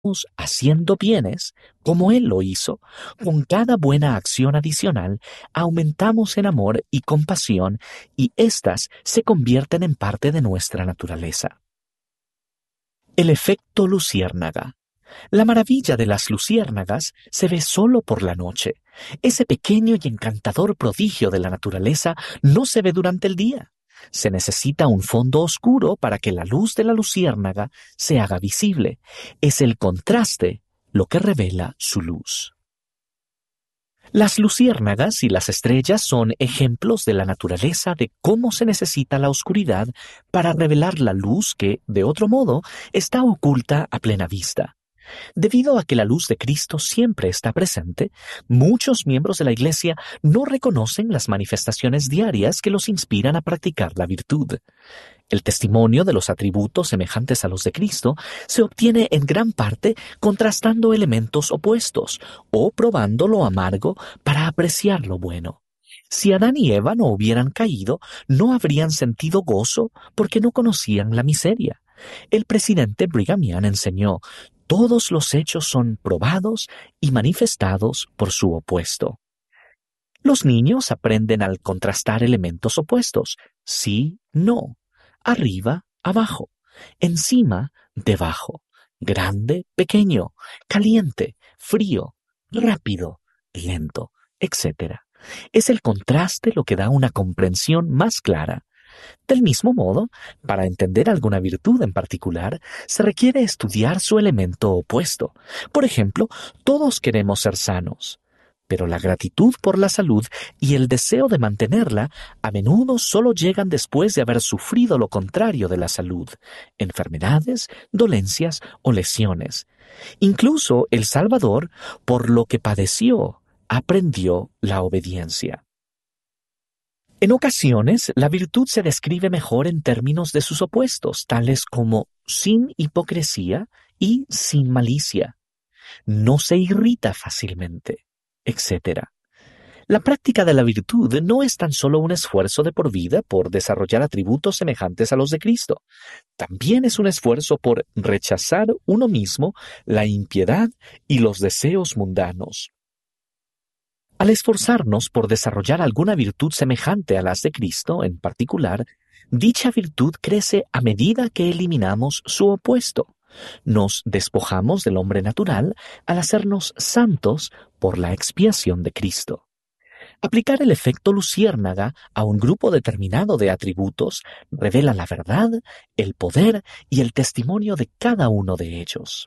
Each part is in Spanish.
haciendo bienes, como Él lo hizo, con cada buena acción adicional, aumentamos en amor y compasión, y éstas se convierten en parte de nuestra naturaleza. El efecto luciérnaga. La maravilla de las luciérnagas se ve solo por la noche. Ese pequeño y encantador prodigio de la naturaleza no se ve durante el día. Se necesita un fondo oscuro para que la luz de la luciérnaga se haga visible. Es el contraste lo que revela su luz. Las luciérnagas y las estrellas son ejemplos de la naturaleza de cómo se necesita la oscuridad para revelar la luz que, de otro modo, está oculta a plena vista. Debido a que la luz de Cristo siempre está presente, muchos miembros de la Iglesia no reconocen las manifestaciones diarias que los inspiran a practicar la virtud. El testimonio de los atributos semejantes a los de Cristo se obtiene en gran parte contrastando elementos opuestos o probando lo amargo para apreciar lo bueno. Si Adán y Eva no hubieran caído, no habrían sentido gozo porque no conocían la miseria. El presidente Brigham Young enseñó: todos los hechos son probados y manifestados por su opuesto. Los niños aprenden al contrastar elementos opuestos: sí, no, arriba, abajo, encima, debajo, grande, pequeño, caliente, frío, rápido, lento, etc. Es el contraste lo que da una comprensión más clara. Del mismo modo, para entender alguna virtud en particular, se requiere estudiar su elemento opuesto. Por ejemplo, todos queremos ser sanos, pero la gratitud por la salud y el deseo de mantenerla a menudo solo llegan después de haber sufrido lo contrario de la salud: enfermedades, dolencias o lesiones. Incluso el Salvador, por lo que padeció, aprendió la obediencia. En ocasiones, la virtud se describe mejor en términos de sus opuestos, tales como sin hipocresía y sin malicia. No se irrita fácilmente, etc. La práctica de la virtud no es tan solo un esfuerzo de por vida por desarrollar atributos semejantes a los de Cristo. También es un esfuerzo por rechazar uno mismo la impiedad y los deseos mundanos. Al esforzarnos por desarrollar alguna virtud semejante a las de Cristo, en particular, dicha virtud crece a medida que eliminamos su opuesto. Nos despojamos del hombre natural al hacernos santos por la expiación de Cristo. Aplicar el efecto luciérnaga a un grupo determinado de atributos revela la verdad, el poder y el testimonio de cada uno de ellos.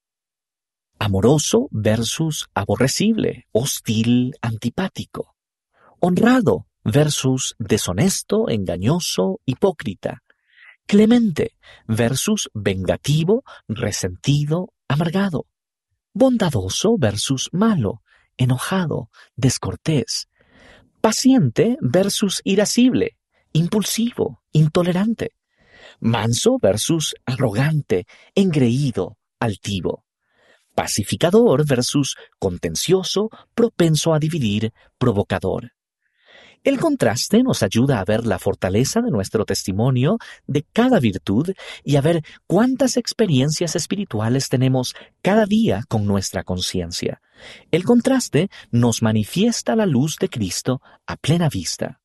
Amoroso versus aborrecible, hostil, antipático. Honrado versus deshonesto, engañoso, hipócrita. Clemente versus vengativo, resentido, amargado. Bondadoso versus malo, enojado, descortés. Paciente versus irascible, impulsivo, intolerante. Manso versus arrogante, engreído, altivo. Pacificador versus contencioso, propenso a dividir, provocador. El contraste nos ayuda a ver la fortaleza de nuestro testimonio de cada virtud y a ver cuántas experiencias espirituales tenemos cada día con nuestra conciencia. El contraste nos manifiesta la luz de Cristo a plena vista.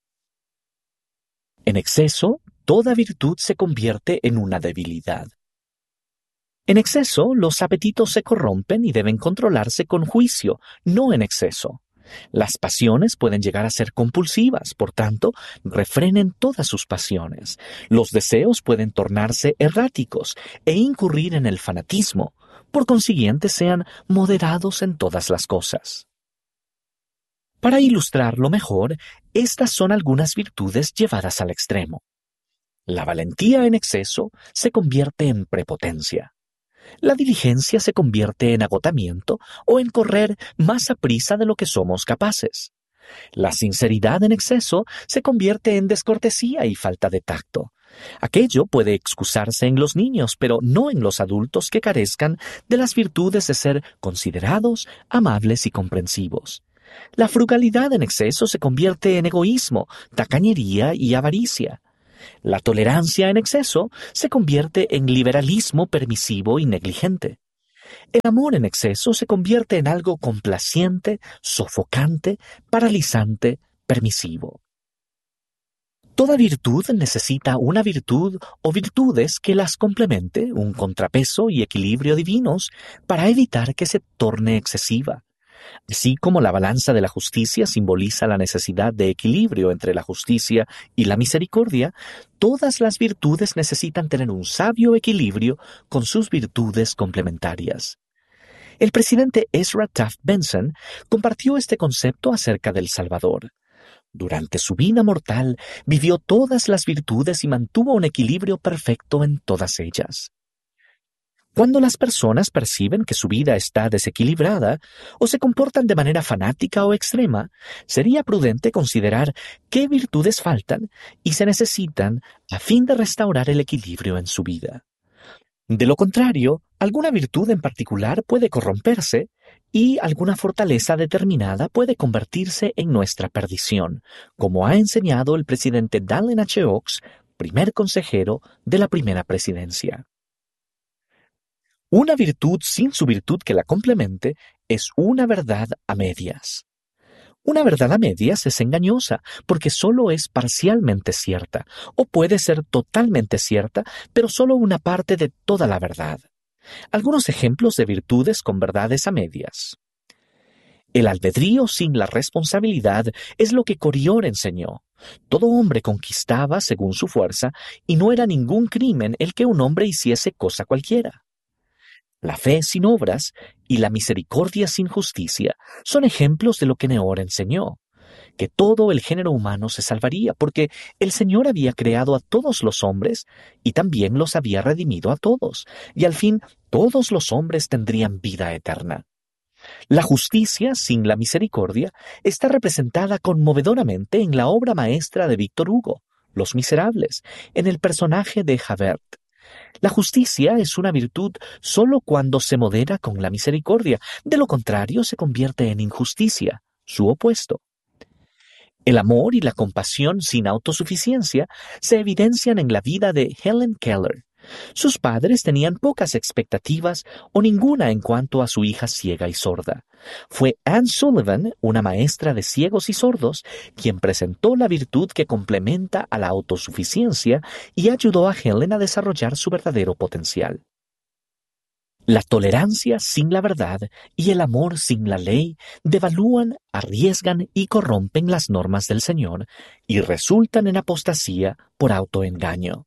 En exceso, toda virtud se convierte en una debilidad. En exceso, los apetitos se corrompen y deben controlarse con juicio, no en exceso. Las pasiones pueden llegar a ser compulsivas, por tanto, refrenen todas sus pasiones. Los deseos pueden tornarse erráticos e incurrir en el fanatismo. Por consiguiente, sean moderados en todas las cosas. Para ilustrarlo mejor, estas son algunas virtudes llevadas al extremo. La valentía en exceso se convierte en prepotencia. La diligencia se convierte en agotamiento o en correr más aprisa de lo que somos capaces. La sinceridad en exceso se convierte en descortesía y falta de tacto. Aquello puede excusarse en los niños, pero no en los adultos que carezcan de las virtudes de ser considerados, amables y comprensivos. La frugalidad en exceso se convierte en egoísmo, tacañería y avaricia. La tolerancia en exceso se convierte en liberalismo permisivo y negligente. El amor en exceso se convierte en algo complaciente, sofocante, paralizante, permisivo. Toda virtud necesita una virtud o virtudes que las complemente, un contrapeso y equilibrio divinos para evitar que se torne excesiva. Así como la balanza de la justicia simboliza la necesidad de equilibrio entre la justicia y la misericordia, todas las virtudes necesitan tener un sabio equilibrio con sus virtudes complementarias. El presidente Ezra Taft Benson compartió este concepto acerca del Salvador. Durante su vida mortal vivió todas las virtudes y mantuvo un equilibrio perfecto en todas ellas. Cuando las personas perciben que su vida está desequilibrada o se comportan de manera fanática o extrema, sería prudente considerar qué virtudes faltan y se necesitan a fin de restaurar el equilibrio en su vida. De lo contrario, alguna virtud en particular puede corromperse y alguna fortaleza determinada puede convertirse en nuestra perdición, como ha enseñado el presidente Dallin H. Oaks, primer consejero de la primera presidencia. Una virtud sin su virtud que la complemente es una verdad a medias. Una verdad a medias es engañosa porque solo es parcialmente cierta, o puede ser totalmente cierta, pero solo una parte de toda la verdad. Algunos ejemplos de virtudes con verdades a medias. El albedrío sin la responsabilidad es lo que Corior enseñó. Todo hombre conquistaba según su fuerza, y no era ningún crimen el que un hombre hiciese cosa cualquiera. La fe sin obras y la misericordia sin justicia son ejemplos de lo que Neor enseñó, que todo el género humano se salvaría porque el Señor había creado a todos los hombres y también los había redimido a todos, y al fin todos los hombres tendrían vida eterna. La justicia sin la misericordia está representada conmovedoramente en la obra maestra de Víctor Hugo, Los Miserables, en el personaje de Javert. La justicia es una virtud solo cuando se modera con la misericordia, de lo contrario se convierte en injusticia, su opuesto. El amor y la compasión sin autosuficiencia se evidencian en la vida de Helen Keller. Sus padres tenían pocas expectativas o ninguna en cuanto a su hija ciega y sorda. Fue Anne Sullivan, una maestra de ciegos y sordos, quien presentó la virtud que complementa a la autosuficiencia y ayudó a Helen a desarrollar su verdadero potencial. La tolerancia sin la verdad y el amor sin la ley devalúan, arriesgan y corrompen las normas del Señor y resultan en apostasía por autoengaño.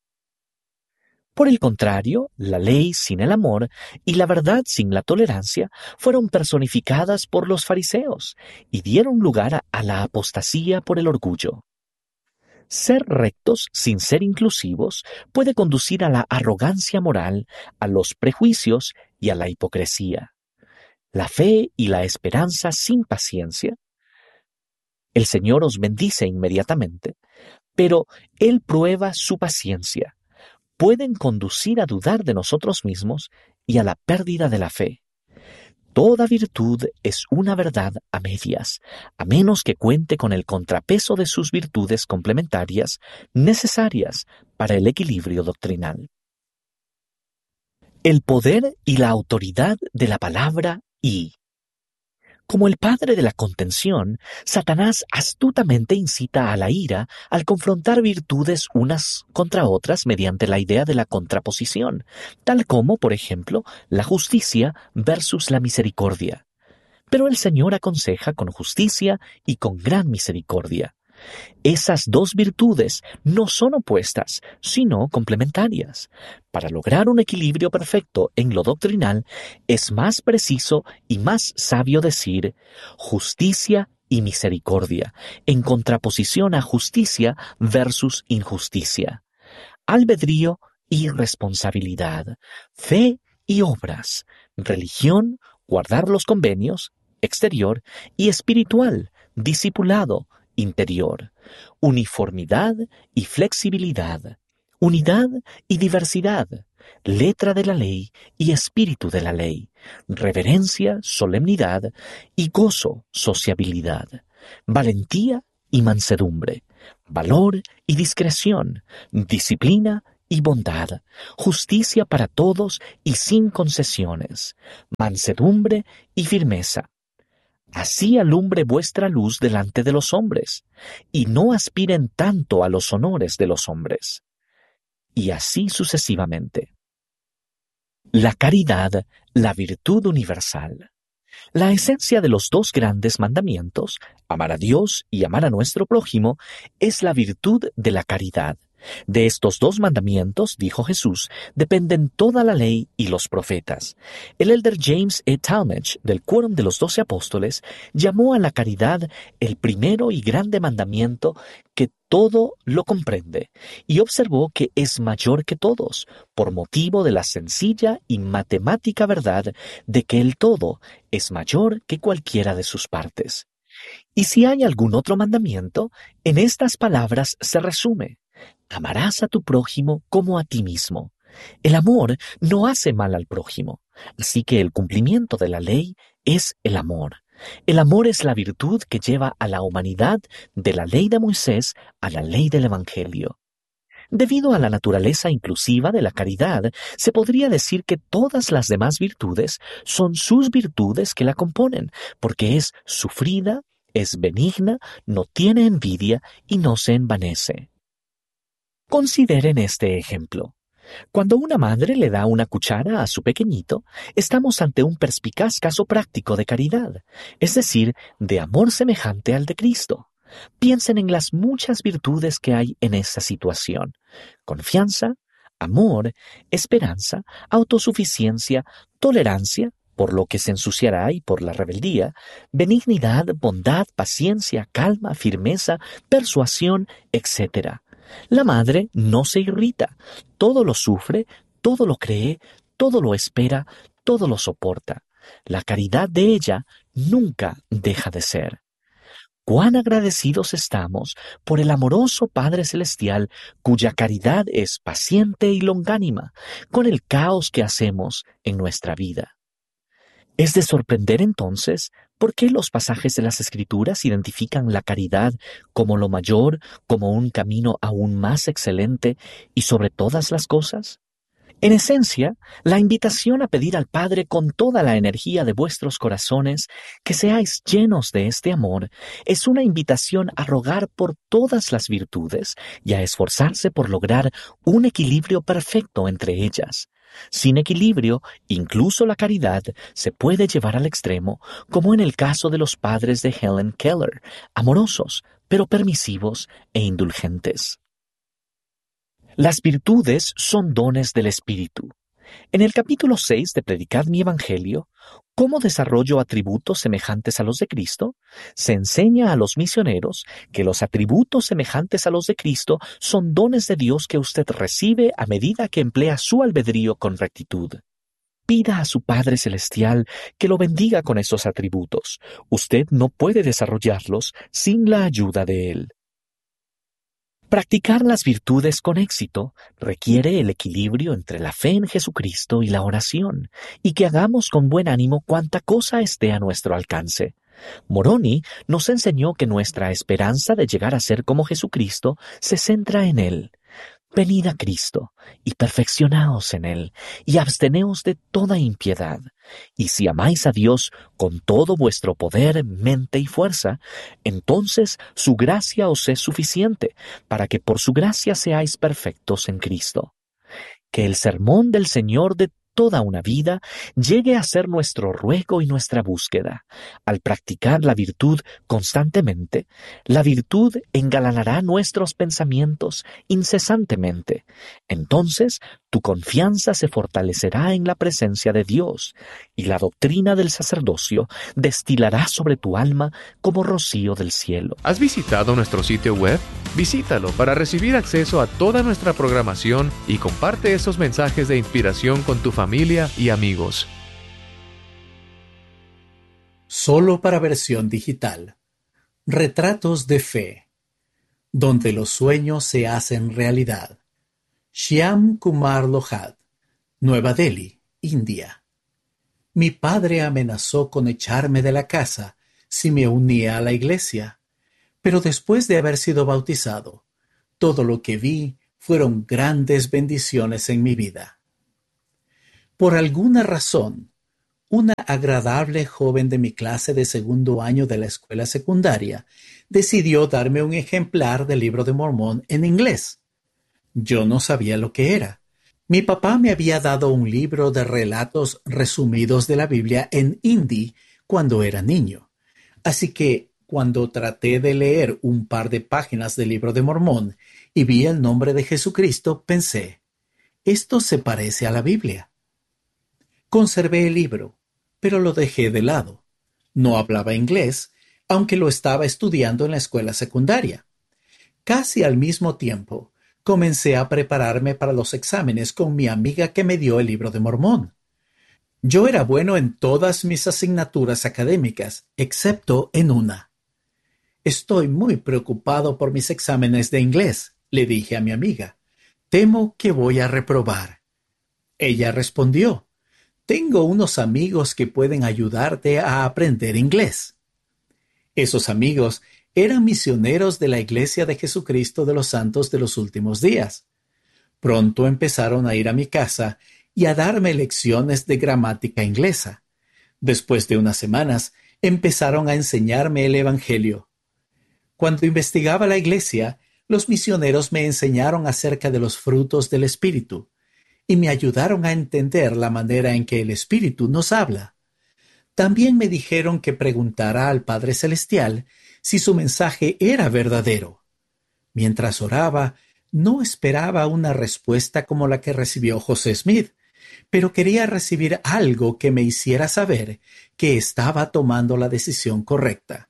Por el contrario, la ley sin el amor y la verdad sin la tolerancia fueron personificadas por los fariseos y dieron lugar a la apostasía por el orgullo. Ser rectos sin ser inclusivos puede conducir a la arrogancia moral, a los prejuicios y a la hipocresía. La fe y la esperanza sin paciencia. El Señor os bendice inmediatamente, pero Él prueba su paciencia. Pueden conducir a dudar de nosotros mismos y a la pérdida de la fe. Toda virtud es una verdad a medias, a menos que cuente con el contrapeso de sus virtudes complementarias necesarias para el equilibrio doctrinal. El poder y la autoridad de la palabra y. Como el padre de la contención, Satanás astutamente incita a la ira al confrontar virtudes unas contra otras mediante la idea de la contraposición, tal como, por ejemplo, la justicia versus la misericordia. Pero el Señor aconseja con justicia y con gran misericordia. Esas dos virtudes no son opuestas, sino complementarias. Para lograr un equilibrio perfecto en lo doctrinal, es más preciso y más sabio decir justicia y misericordia, en contraposición a justicia versus injusticia, albedrío y responsabilidad, fe y obras, religión, guardar los convenios, exterior, y espiritual, discipulado, interior, uniformidad y flexibilidad, unidad y diversidad, letra de la ley y espíritu de la ley, reverencia, solemnidad y gozo, sociabilidad, valentía y mansedumbre, valor y discreción, disciplina y bondad, justicia para todos y sin concesiones, mansedumbre y firmeza. Así alumbre vuestra luz delante de los hombres, y no aspiren tanto a los honores de los hombres. Y así sucesivamente. La caridad, la virtud universal. La esencia de los dos grandes mandamientos, amar a Dios y amar a nuestro prójimo, es la virtud de la caridad. De estos dos mandamientos, dijo Jesús, dependen toda la ley y los profetas. El elder James E. Talmage, del Quórum de los 12 Apóstoles, llamó a la caridad el primero y grande mandamiento que todo lo comprende, y observó que es mayor que todos, por motivo de la sencilla y matemática verdad de que el todo es mayor que cualquiera de sus partes. Y si hay algún otro mandamiento, en estas palabras se resume: amarás a tu prójimo como a ti mismo. El amor no hace mal al prójimo, así que el cumplimiento de la ley es el amor. El amor es la virtud que lleva a la humanidad de la ley de Moisés a la ley del Evangelio. Debido a la naturaleza inclusiva de la caridad, se podría decir que todas las demás virtudes son sus virtudes que la componen, porque es sufrida, es benigna, no tiene envidia y no se envanece. Consideren este ejemplo. Cuando una madre le da una cuchara a su pequeñito, estamos ante un perspicaz caso práctico de caridad, es decir, de amor semejante al de Cristo. Piensen en las muchas virtudes que hay en esa situación: confianza, amor, esperanza, autosuficiencia, tolerancia, por lo que se ensuciará y por la rebeldía, benignidad, bondad, paciencia, calma, firmeza, persuasión, etc. La madre no se irrita, todo lo sufre, todo lo cree, todo lo espera, todo lo soporta. La caridad de ella nunca deja de ser. Cuán agradecidos estamos por el amoroso Padre Celestial, cuya caridad es paciente y longánima, con el caos que hacemos en nuestra vida. Es de sorprender entonces por qué los pasajes de las Escrituras identifican la caridad como lo mayor, como un camino aún más excelente y sobre todas las cosas. En esencia, la invitación a pedir al Padre con toda la energía de vuestros corazones que seáis llenos de este amor es una invitación a rogar por todas las virtudes y a esforzarse por lograr un equilibrio perfecto entre ellas. Sin equilibrio, incluso la caridad se puede llevar al extremo, como en el caso de los padres de Helen Keller, amorosos, pero permisivos e indulgentes. Las virtudes son dones del Espíritu. En el capítulo 6 de Predicad mi Evangelio, ¿cómo desarrollo atributos semejantes a los de Cristo? Se enseña a los misioneros que los atributos semejantes a los de Cristo son dones de Dios que usted recibe a medida que emplea su albedrío con rectitud. Pida a su Padre Celestial que lo bendiga con esos atributos. Usted no puede desarrollarlos sin la ayuda de Él. Practicar las virtudes con éxito requiere el equilibrio entre la fe en Jesucristo y la oración, y que hagamos con buen ánimo cuanta cosa esté a nuestro alcance. Moroni nos enseñó que nuestra esperanza de llegar a ser como Jesucristo se centra en Él. Venid a Cristo, y perfeccionaos en Él, y absteneos de toda impiedad. Y si amáis a Dios con todo vuestro poder, mente y fuerza, entonces su gracia os es suficiente, para que por su gracia seáis perfectos en Cristo. Que el sermón del Señor de toda una vida llegue a ser nuestro ruego y nuestra búsqueda. Al practicar la virtud constantemente, la virtud engalanará nuestros pensamientos incesantemente. Entonces, tu confianza se fortalecerá en la presencia de Dios, y la doctrina del sacerdocio destilará sobre tu alma como rocío del cielo. ¿Has visitado nuestro sitio web? Visítalo para recibir acceso a toda nuestra programación y comparte esos mensajes de inspiración con tu familia y amigos. Solo para versión digital. Retratos de fe, donde los sueños se hacen realidad. Shyam Kumar Lohad, Nueva Delhi, India. Mi padre amenazó con echarme de la casa si me unía a la iglesia, pero después de haber sido bautizado, todo lo que vi fueron grandes bendiciones en mi vida. Por alguna razón, una agradable joven de mi clase de segundo año de la escuela secundaria decidió darme un ejemplar del Libro de Mormón en inglés. Yo no sabía lo que era. Mi papá me había dado un libro de relatos resumidos de la Biblia en hindi cuando era niño. Así que, cuando traté de leer un par de páginas del Libro de Mormón y vi el nombre de Jesucristo, pensé, esto se parece a la Biblia. Conservé el libro, pero lo dejé de lado. No hablaba inglés, aunque lo estaba estudiando en la escuela secundaria. Casi al mismo tiempo, comencé a prepararme para los exámenes con mi amiga que me dio el Libro de Mormón. Yo era bueno en todas mis asignaturas académicas, excepto en una. Estoy muy preocupado por mis exámenes de inglés, le dije a mi amiga. Temo que voy a reprobar. Ella respondió, tengo unos amigos que pueden ayudarte a aprender inglés. Esos amigos eran misioneros de la Iglesia de Jesucristo de los Santos de los Últimos Días. Pronto empezaron a ir a mi casa y a darme lecciones de gramática inglesa. Después de unas semanas, empezaron a enseñarme el Evangelio. Cuando investigaba la Iglesia, los misioneros me enseñaron acerca de los frutos del Espíritu y me ayudaron a entender la manera en que el Espíritu nos habla. También me dijeron que preguntara al Padre Celestial si su mensaje era verdadero. Mientras oraba, no esperaba una respuesta como la que recibió José Smith, pero quería recibir algo que me hiciera saber que estaba tomando la decisión correcta.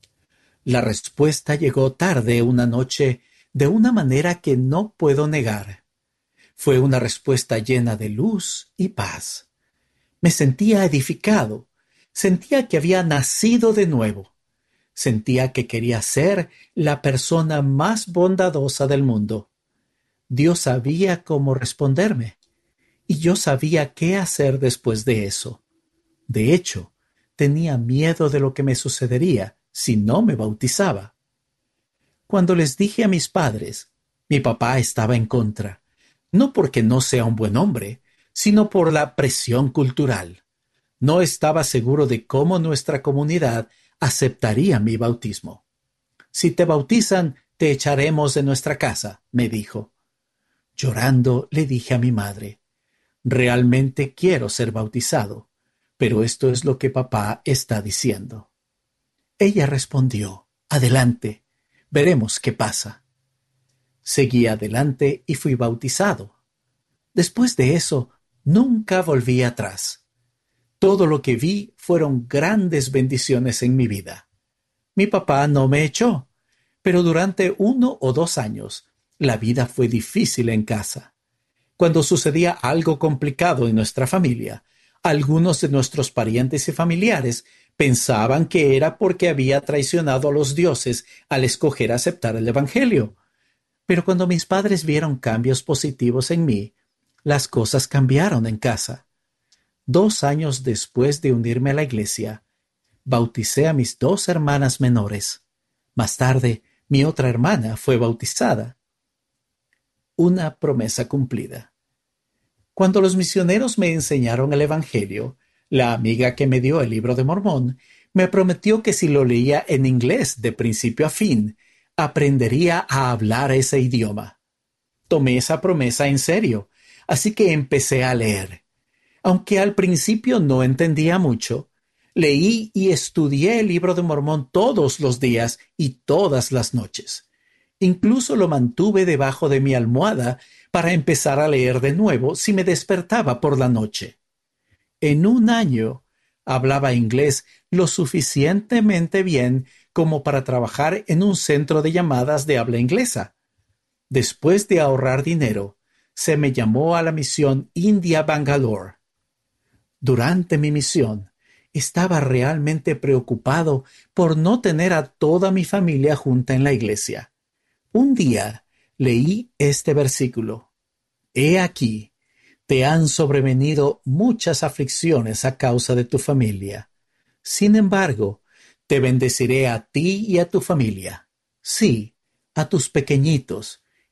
La respuesta llegó tarde una noche de una manera que no puedo negar. Fue una respuesta llena de luz y paz. Me sentía edificado, sentía que había nacido de nuevo, sentía que quería ser la persona más bondadosa del mundo. Dios sabía cómo responderme, y yo sabía qué hacer después de eso. De hecho, tenía miedo de lo que me sucedería si no me bautizaba. Cuando les dije a mis padres, mi papá estaba en contra, no porque no sea un buen hombre, sino por la presión cultural. No estaba seguro de cómo nuestra comunidad aceptaría mi bautismo. Si te bautizan, te echaremos de nuestra casa, me dijo. Llorando, le dije a mi madre, realmente quiero ser bautizado, pero esto es lo que papá está diciendo. Ella respondió, adelante, veremos qué pasa. Seguí adelante y fui bautizado. Después de eso, nunca volví atrás. Todo lo que vi fueron grandes bendiciones en mi vida. Mi papá no me echó, pero durante 1 o 2 años, la vida fue difícil en casa. Cuando sucedía algo complicado en nuestra familia, algunos de nuestros parientes y familiares pensaban que era porque había traicionado a los dioses al escoger aceptar el Evangelio. Pero cuando mis padres vieron cambios positivos en mí, las cosas cambiaron en casa. 2 años después de unirme a la iglesia, bauticé a mis 2 hermanas menores. Más tarde, mi otra hermana fue bautizada. Una promesa cumplida. Cuando los misioneros me enseñaron el Evangelio, la amiga que me dio el Libro de Mormón me prometió que si lo leía en inglés de principio a fin, aprendería a hablar ese idioma. Tomé esa promesa en serio, así que empecé a leer. Aunque al principio no entendía mucho, leí y estudié el Libro de Mormón todos los días y todas las noches. Incluso lo mantuve debajo de mi almohada para empezar a leer de nuevo si me despertaba por la noche. En 1 año, hablaba inglés lo suficientemente bien como para trabajar en un centro de llamadas de habla inglesa. Después de ahorrar dinero, se me llamó a la misión India Bangalore. Durante mi misión, estaba realmente preocupado por no tener a toda mi familia junta en la iglesia. Un día leí este versículo. He aquí, te han sobrevenido muchas aflicciones a causa de tu familia. Sin embargo, te bendeciré a ti y a tu familia. Sí, a tus pequeñitos,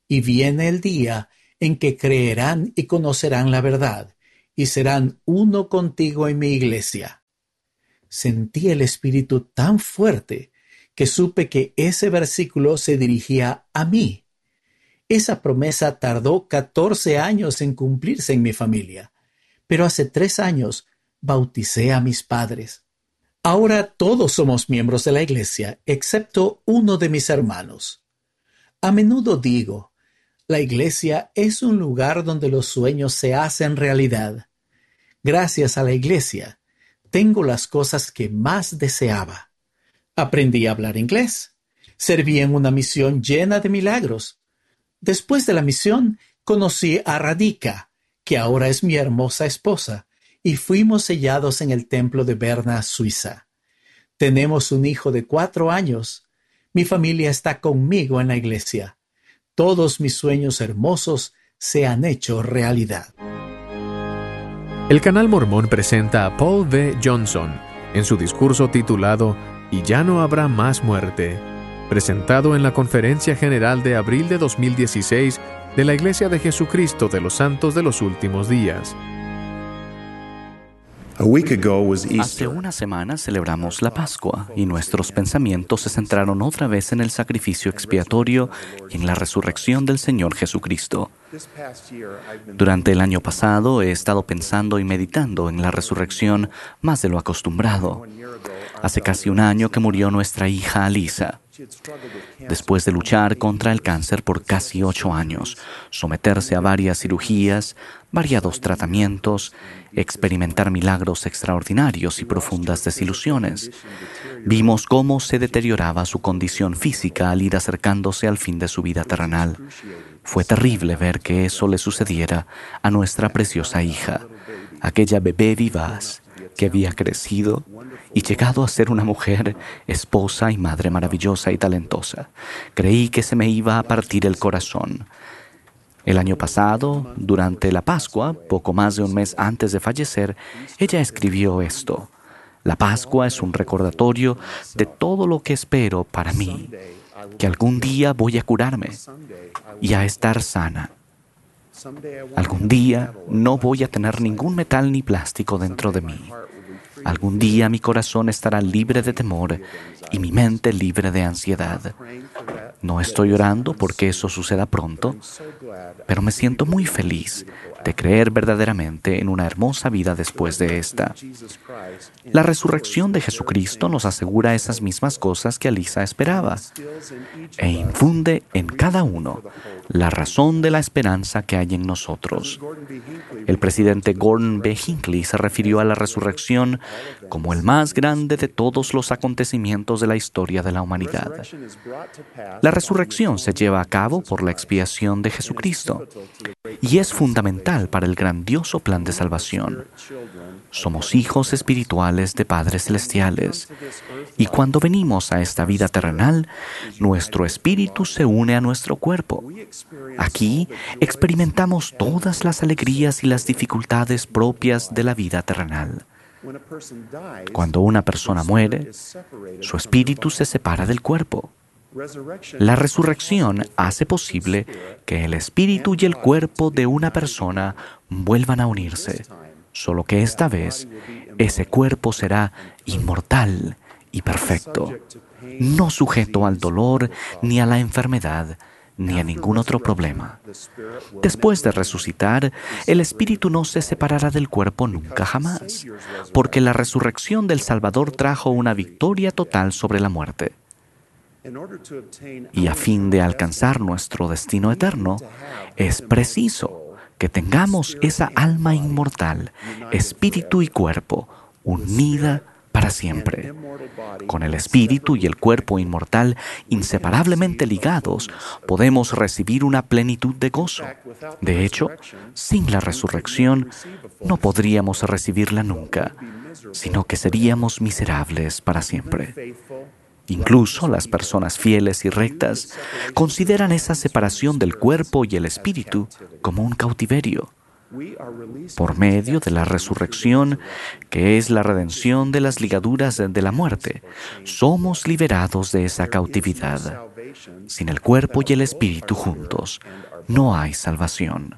y viene el día en que creerán y conocerán la verdad, y serán uno contigo en mi iglesia. Sentí el Espíritu tan fuerte que supe que ese versículo se dirigía a mí. Esa promesa tardó 14 años en cumplirse en mi familia, pero hace 3 años bauticé a mis padres. Ahora todos somos miembros de la iglesia, excepto uno de mis hermanos. A menudo digo, la iglesia es un lugar donde los sueños se hacen realidad. Gracias a la iglesia, tengo las cosas que más deseaba. Aprendí a hablar inglés. Serví en una misión llena de milagros. Después de la misión, conocí a Radhika, que ahora es mi hermosa esposa, y fuimos sellados en el templo de Berna, Suiza. Tenemos un hijo de 4 años. Mi familia está conmigo en la iglesia. Todos mis sueños hermosos se han hecho realidad. El Canal Mormón presenta a Paul V. Johnson en su discurso titulado "Y ya no habrá más muerte", presentado en la Conferencia General de abril de 2016 de la Iglesia de Jesucristo de los Santos de los Últimos Días. Hace una semana celebramos la Pascua y nuestros pensamientos se centraron otra vez en el sacrificio expiatorio y en la resurrección del Señor Jesucristo. Durante el año pasado he estado pensando y meditando en la resurrección más de lo acostumbrado. Hace casi un año que murió nuestra hija Alisa. Después de luchar contra el cáncer por casi 8 años, someterse a varias cirugías, variados tratamientos, experimentar milagros extraordinarios y profundas desilusiones, vimos cómo se deterioraba su condición física al ir acercándose al fin de su vida terrenal. Fue terrible ver que eso le sucediera a nuestra preciosa hija, aquella bebé vivaz que había crecido y llegado a ser una mujer, esposa y madre maravillosa y talentosa. Creí que se me iba a partir el corazón. El año pasado, durante la Pascua, poco más de un mes antes de fallecer, ella escribió esto: "La Pascua es un recordatorio de todo lo que espero para mí, que algún día voy a curarme y a estar sana. Algún día no voy a tener ningún metal ni plástico dentro de mí. Algún día mi corazón estará libre de temor y mi mente libre de ansiedad. No estoy orando porque eso suceda pronto, pero me siento muy feliz de creer verdaderamente en una hermosa vida después de esta". La resurrección de Jesucristo nos asegura esas mismas cosas que Alisa esperaba e infunde en cada uno la razón de la esperanza que hay en nosotros. El presidente Gordon B. Hinckley se refirió a la resurrección como el más grande de todos los acontecimientos de la historia de la humanidad. La resurrección se lleva a cabo por la expiación de Jesucristo y es fundamental para el grandioso plan de salvación. Somos hijos espirituales de padres celestiales, y cuando venimos a esta vida terrenal, nuestro espíritu se une a nuestro cuerpo. Aquí experimentamos todas las alegrías y las dificultades propias de la vida terrenal. Cuando una persona muere, su espíritu se separa del cuerpo. La resurrección hace posible que el espíritu y el cuerpo de una persona vuelvan a unirse, solo que esta vez ese cuerpo será inmortal y perfecto, no sujeto al dolor ni a la enfermedad, ni a ningún otro problema. Después de resucitar, el espíritu no se separará del cuerpo nunca jamás, porque la resurrección del Salvador trajo una victoria total sobre la muerte. Y a fin de alcanzar nuestro destino eterno, es preciso que tengamos esa alma inmortal, espíritu y cuerpo, unida para siempre. Con el espíritu y el cuerpo inmortal inseparablemente ligados, podemos recibir una plenitud de gozo. De hecho, sin la resurrección, no podríamos recibirla nunca, sino que seríamos miserables para siempre. Incluso las personas fieles y rectas consideran esa separación del cuerpo y el espíritu como un cautiverio. Por medio de la resurrección, que es la redención de las ligaduras de la muerte, somos liberados de esa cautividad. Sin el cuerpo y el espíritu juntos, no hay salvación.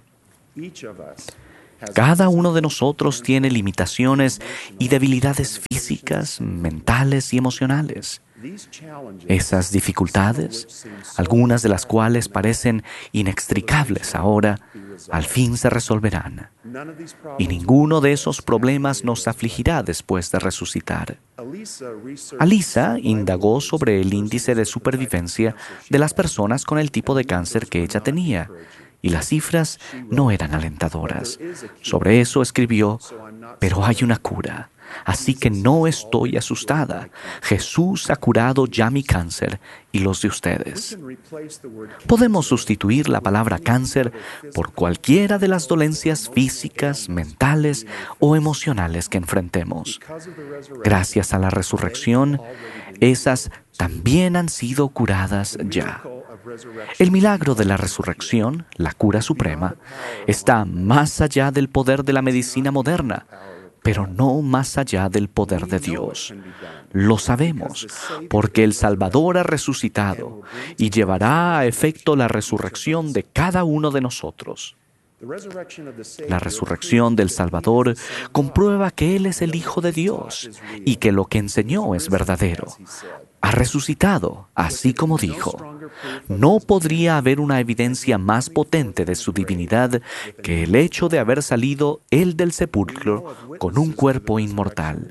Cada uno de nosotros tiene limitaciones y debilidades físicas, mentales y emocionales. Esas dificultades, algunas de las cuales parecen inextricables ahora, al fin se resolverán. Y ninguno de esos problemas nos afligirá después de resucitar. Alisa indagó sobre el índice de supervivencia de las personas con el tipo de cáncer que ella tenía, y las cifras no eran alentadoras. Sobre eso escribió: pero hay una cura, así que no estoy asustada. Jesús ha curado ya mi cáncer y los de ustedes. Podemos sustituir la palabra cáncer por cualquiera de las dolencias físicas, mentales o emocionales que enfrentemos. Gracias a la resurrección, esas también han sido curadas ya. El milagro de la resurrección, la cura suprema, está más allá del poder de la medicina moderna, pero no más allá del poder de Dios. Lo sabemos, porque el Salvador ha resucitado y llevará a efecto la resurrección de cada uno de nosotros. La resurrección del Salvador comprueba que Él es el Hijo de Dios y que lo que enseñó es verdadero. Ha resucitado, así como dijo. No podría haber una evidencia más potente de su divinidad que el hecho de haber salido Él del sepulcro con un cuerpo inmortal.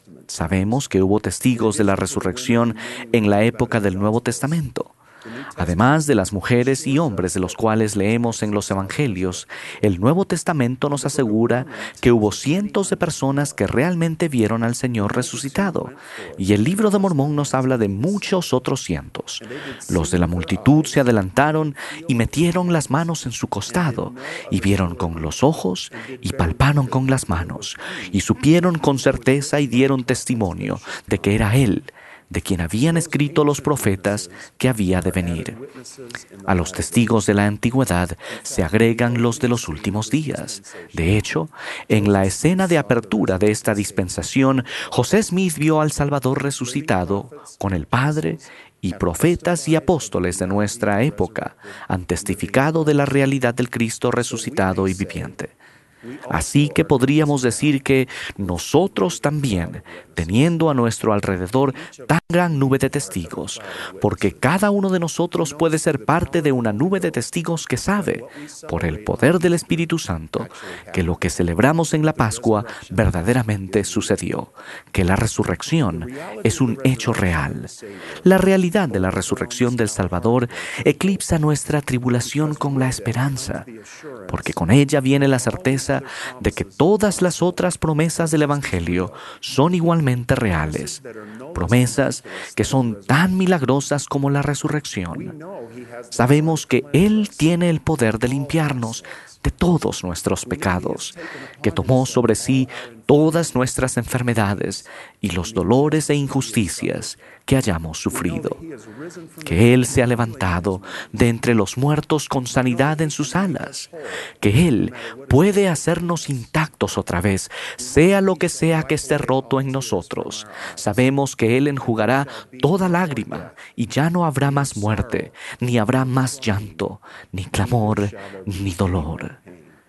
Sabemos que hubo testigos de la resurrección en la época del Nuevo Testamento. Además de las mujeres y hombres de los cuales leemos en los Evangelios, el Nuevo Testamento nos asegura que hubo cientos de personas que realmente vieron al Señor resucitado, y el Libro de Mormón nos habla de muchos otros cientos. Los de la multitud se adelantaron y metieron las manos en su costado, y vieron con los ojos y palparon con las manos, y supieron con certeza y dieron testimonio de que era Él, de quien habían escrito los profetas que había de venir. A los testigos de la antigüedad se agregan los de los últimos días. De hecho, en la escena de apertura de esta dispensación, José Smith vio al Salvador resucitado con el Padre, y profetas y apóstoles de nuestra época han testificado de la realidad del Cristo resucitado y viviente. Así que podríamos decir que nosotros también, teniendo a nuestro alrededor tan gran nube de testigos, porque cada uno de nosotros puede ser parte de una nube de testigos que sabe, por el poder del Espíritu Santo, que lo que celebramos en la Pascua verdaderamente sucedió, que la resurrección es un hecho real. La realidad de la resurrección del Salvador eclipsa nuestra tribulación con la esperanza, porque con ella viene la certeza de que todas las otras promesas del Evangelio son igualmente reales, promesas que son tan milagrosas como la resurrección. Sabemos que Él tiene el poder de limpiarnos de todos nuestros pecados, que tomó sobre sí todas nuestras enfermedades y los dolores e injusticias que hayamos sufrido, que Él se ha levantado de entre los muertos con sanidad en sus alas, que Él puede hacernos intactos otra vez, sea lo que sea que esté roto en nosotros. Sabemos que Él enjugará toda lágrima y ya no habrá más muerte, ni habrá más llanto, ni clamor, ni dolor.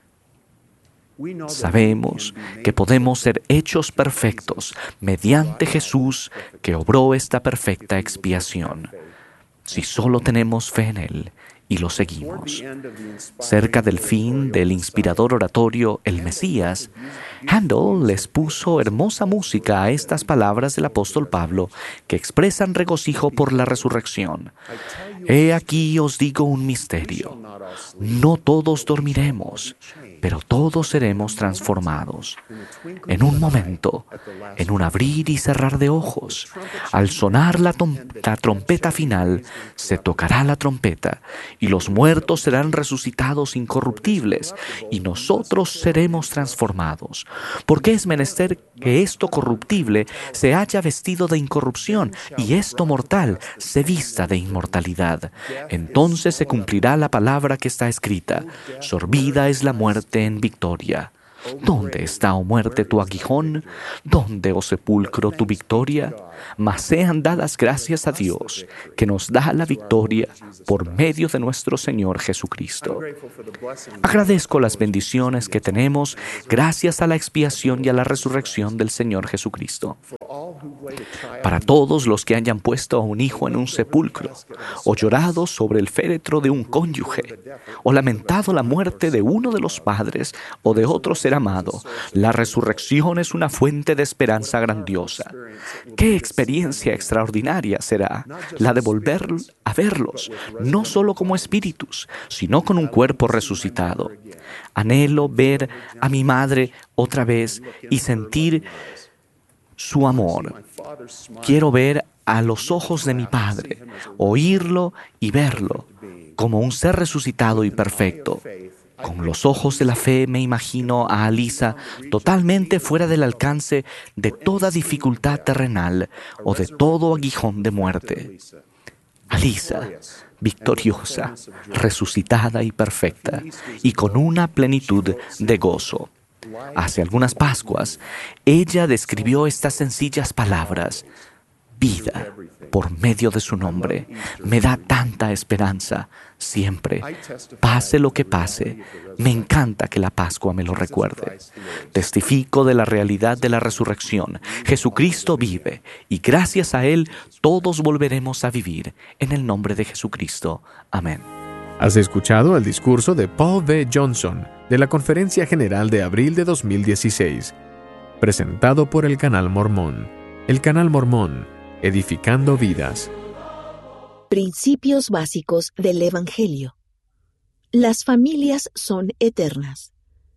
Sabemos que podemos ser hechos perfectos mediante Jesús, que obró esta perfecta expiación, si solo tenemos fe en Él y lo seguimos. Cerca del fin del inspirador oratorio El Mesías, Handel les puso hermosa música a estas palabras del apóstol Pablo que expresan regocijo por la resurrección. He aquí os digo un misterio. No todos dormiremos, pero todos seremos transformados. En un momento, en un abrir y cerrar de ojos, al sonar la trompeta final, se tocará la trompeta, y los muertos serán resucitados incorruptibles, y nosotros seremos transformados. Porque es menester que esto corruptible se haya vestido de incorrupción, y esto mortal se vista de inmortalidad. Entonces se cumplirá la palabra que está escrita: sorbida es la muerte en victoria. ¿Dónde está, oh muerte, tu aguijón? ¿Dónde, oh sepulcro, tu victoria? Mas sean dadas gracias a Dios, que nos da la victoria por medio de nuestro Señor Jesucristo. Agradezco las bendiciones que tenemos gracias a la expiación y a la resurrección del Señor Jesucristo. Para todos los que hayan puesto a un hijo en un sepulcro, o llorado sobre el féretro de un cónyuge, o lamentado la muerte de uno de los padres o de otro ser amado, la resurrección es una fuente de esperanza grandiosa. ¡Qué experiencia extraordinaria será la de volver a verlos, no solo como espíritus, sino con un cuerpo resucitado! Anhelo ver a mi madre otra vez y sentir su amor. Quiero ver a los ojos de mi Padre, oírlo y verlo como un ser resucitado y perfecto. Con los ojos de la fe me imagino a Alisa totalmente fuera del alcance de toda dificultad terrenal o de todo aguijón de muerte. Alisa, victoriosa, resucitada y perfecta, y con una plenitud de gozo. Hace algunas Pascuas, ella describió estas sencillas palabras: vida, por medio de su nombre, me da tanta esperanza, siempre, pase lo que pase. Me encanta que la Pascua me lo recuerde. Testifico de la realidad de la resurrección. Jesucristo vive, y gracias a Él todos volveremos a vivir. En el nombre de Jesucristo. Amén. Has escuchado el discurso de Paul V. Johnson de la Conferencia General de abril de 2016, presentado por el Canal Mormón. El Canal Mormón, edificando vidas. Principios básicos del Evangelio. Las familias son eternas.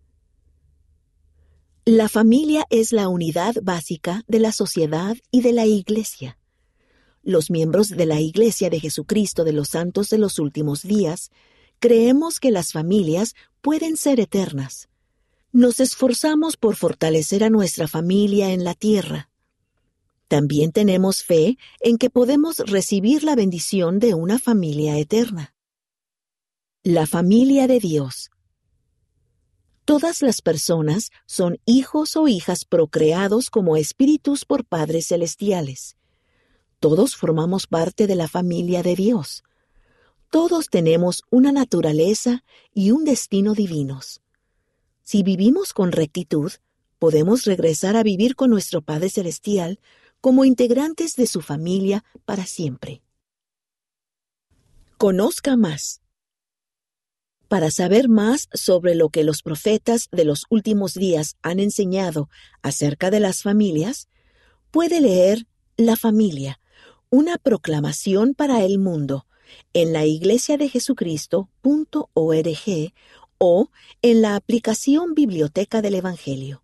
La familia es la unidad básica de la sociedad y de la Iglesia. Los miembros de la Iglesia de Jesucristo de los Santos de los Últimos Días creemos que las familias pueden ser eternas. Nos esforzamos por fortalecer a nuestra familia en la tierra. También tenemos fe en que podemos recibir la bendición de una familia eterna. La familia de Dios. Todas las personas son hijos o hijas procreados como espíritus por padres celestiales. Todos formamos parte de la familia de Dios. Todos tenemos una naturaleza y un destino divinos. Si vivimos con rectitud, podemos regresar a vivir con nuestro Padre Celestial como integrantes de su familia para siempre. Conozca más. Para saber más sobre lo que los profetas de los últimos días han enseñado acerca de las familias, puede leer La familia, una proclamación para el mundo, en la iglesiadejesucristo.org o en la aplicación Biblioteca del Evangelio.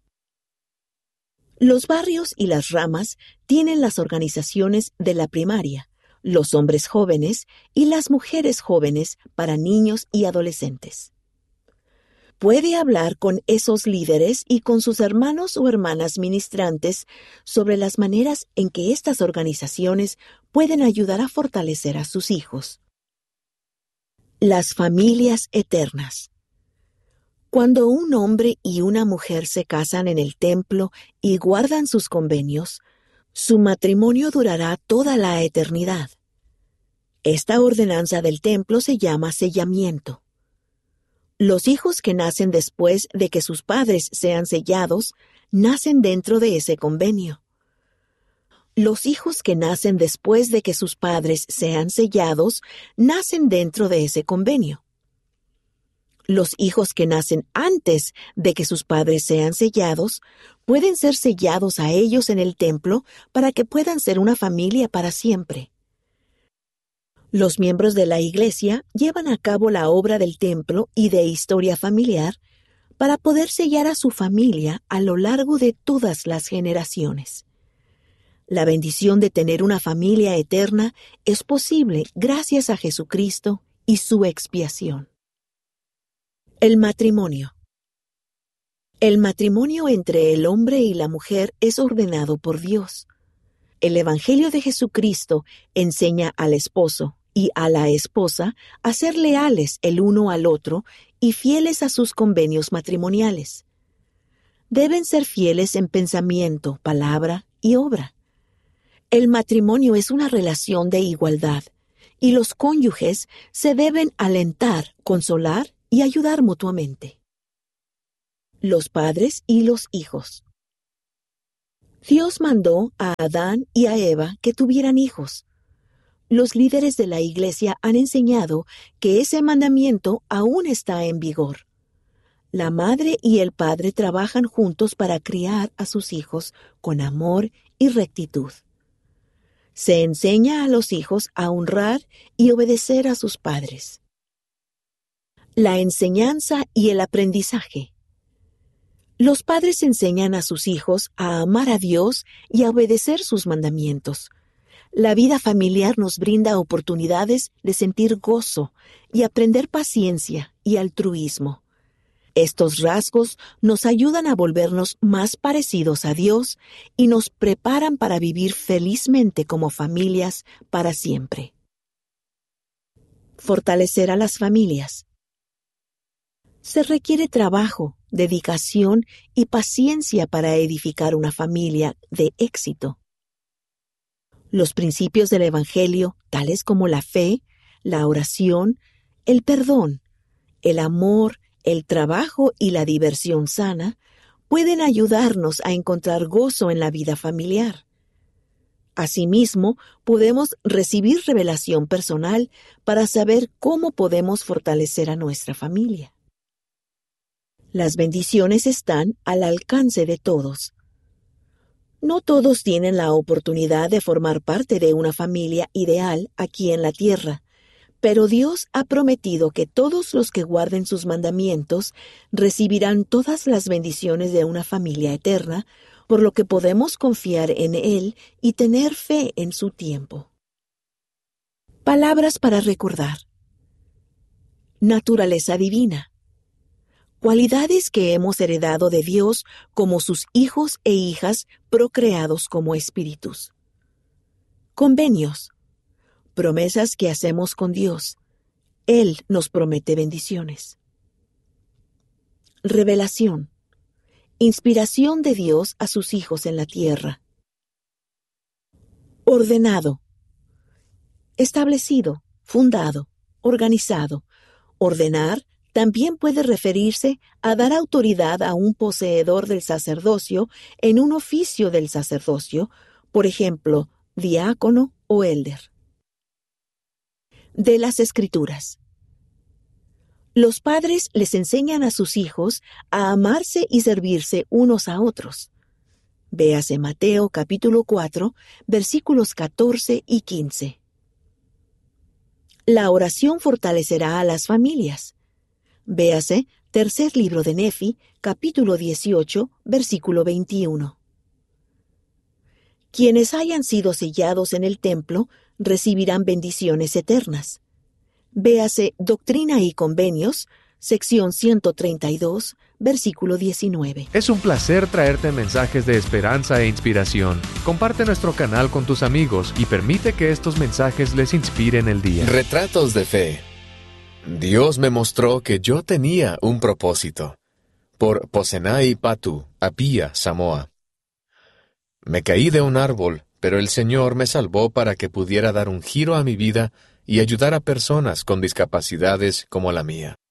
Los barrios y las ramas tienen las organizaciones de la primaria, los hombres jóvenes y las mujeres jóvenes para niños y adolescentes. Puede hablar con esos líderes y con sus hermanos o hermanas ministrantes sobre las maneras en que estas organizaciones pueden ayudar a fortalecer a sus hijos. Las familias eternas. Cuando un hombre y una mujer se casan en el templo y guardan sus convenios, su matrimonio durará toda la eternidad. Esta ordenanza del templo se llama sellamiento. Los hijos que nacen después de que sus padres sean sellados, nacen dentro de ese convenio. Los hijos que nacen después de que sus padres sean sellados, nacen dentro de ese convenio. Los hijos que nacen antes de que sus padres sean sellados, pueden ser sellados a ellos en el templo para que puedan ser una familia para siempre. Los miembros de la Iglesia llevan a cabo la obra del templo y de historia familiar para poder sellar a su familia a lo largo de todas las generaciones. La bendición de tener una familia eterna es posible gracias a Jesucristo y su expiación. El matrimonio. El matrimonio entre el hombre y la mujer es ordenado por Dios. El Evangelio de Jesucristo enseña al esposo y a la esposa a ser leales el uno al otro y fieles a sus convenios matrimoniales. deben ser fieles en pensamiento, palabra y obra. El matrimonio es una relación de igualdad, y los cónyuges se deben alentar, consolar y ayudar mutuamente. Los padres y los hijos. Dios mandó a Adán y a Eva que tuvieran hijos. Los líderes de la Iglesia han enseñado que ese mandamiento aún está en vigor. La madre y el padre trabajan juntos para criar a sus hijos con amor y rectitud. Se enseña a los hijos a honrar y obedecer a sus padres. La enseñanza y el aprendizaje. Los padres enseñan a sus hijos a amar a Dios y a obedecer sus mandamientos. La vida familiar nos brinda oportunidades de sentir gozo y aprender paciencia y altruismo. Estos rasgos nos ayudan a volvernos más parecidos a Dios y nos preparan para vivir felizmente como familias para siempre. Fortalecer a las familias. Se requiere trabajo, dedicación y paciencia para edificar una familia de éxito. Los principios del Evangelio, tales como la fe, la oración, el perdón, el amor, el trabajo y la diversión sana, pueden ayudarnos a encontrar gozo en la vida familiar. Asimismo, podemos recibir revelación personal para saber cómo podemos fortalecer a nuestra familia. Las bendiciones están al alcance de todos. No todos tienen la oportunidad de formar parte de una familia ideal aquí en la tierra, pero Dios ha prometido que todos los que guarden sus mandamientos recibirán todas las bendiciones de una familia eterna, por lo que podemos confiar en Él y tener fe en su tiempo. Palabras para recordar. Naturaleza divina. Cualidades que hemos heredado de Dios como sus hijos e hijas procreados como espíritus. Convenios. Promesas que hacemos con Dios. Él nos promete bendiciones. Revelación. Inspiración de Dios a sus hijos en la tierra. Ordenado. Establecido, fundado, organizado. Ordenar también puede referirse a dar autoridad a un poseedor del sacerdocio en un oficio del sacerdocio, por ejemplo, diácono o elder. De las Escrituras. Los padres les enseñan a sus hijos a amarse y servirse unos a otros. Véase Mateo capítulo 4, versículos 14 y 15. La oración fortalecerá a las familias. Véase Tercer libro de Nefi, capítulo 18, versículo 21. Quienes hayan sido sellados en el templo recibirán bendiciones eternas. Véase Doctrina y Convenios, sección 132, versículo 19. Es un placer traerte mensajes de esperanza e inspiración. Comparte nuestro canal con tus amigos y permite que estos mensajes les inspiren el día. Retratos de fe. Dios me mostró que yo tenía un propósito. Por Posenai Patu, Apia, Samoa. Me caí de un árbol, pero el Señor me salvó para que pudiera dar un giro a mi vida y ayudar a personas con discapacidades como la mía.